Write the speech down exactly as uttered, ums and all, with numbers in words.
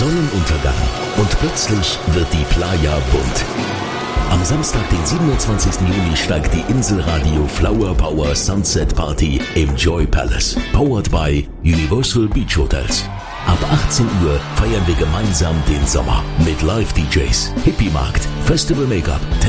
Sonnenuntergang und plötzlich wird die Playa bunt. Am Samstag, den siebenundzwanzigsten Juni, steigt die Inselradio Flower Power Sunset Party im Joy Palace. Powered by Universal Beach Hotels. Ab achtzehn Uhr feiern wir gemeinsam den Sommer mit Live-D Js, Hippie-Markt, Festival Make-up,